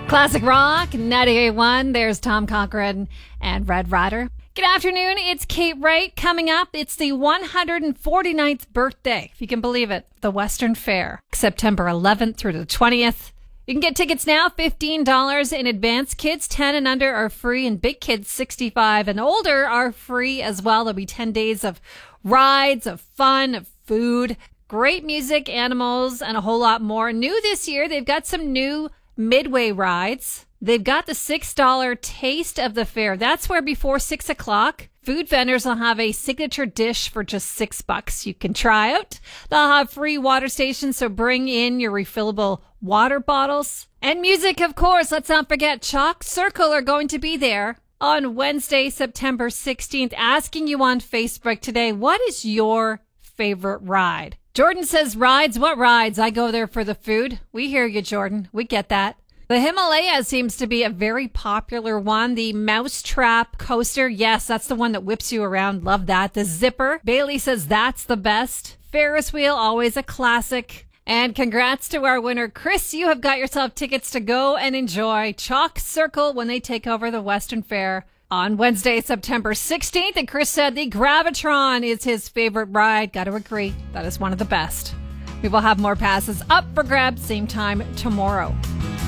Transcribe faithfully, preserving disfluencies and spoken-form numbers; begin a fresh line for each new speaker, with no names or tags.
Classic Rock, ninety-eight point one. There's Tom Cochrane and Red Rider. Good afternoon. It's Kate Wright. Coming up, it's the one hundred forty-ninth birthday, if you can believe it, the Western Fair, September eleventh through the twentieth. You can get tickets now, fifteen dollars in advance. Kids ten and under are free, and big kids sixty-five and older are free as well. There'll be ten days of rides, of fun, of food, great music, animals, and a whole lot more. New this year, they've got some new Midway rides. They've got the six dollar Taste of the Fair. That's where before six o'clock, food vendors will have a signature dish for just six bucks you can try out. They'll have free water stations, so bring in your refillable water bottles. And music, of course. Let's not forget Chalk Circle are going to be there on Wednesday, September sixteenth, asking you on Facebook today, what is your favorite ride? Jordan says rides. What rides? I go there for the food. We hear you, Jordan. We get that. The Himalaya seems to be a very popular one. The Mousetrap coaster. Yes, that's the one that whips you around. Love that. The Zipper. Bailey says that's the best. Ferris wheel, always a classic. And congrats to our winner, Chris. You have got yourself tickets to go and enjoy Chalk Circle when they take over the Western Fair on Wednesday, September sixteenth. And Chris said the Gravitron is his favorite ride. Got to agree. That is one of the best. We will have more passes up for grabs same time tomorrow.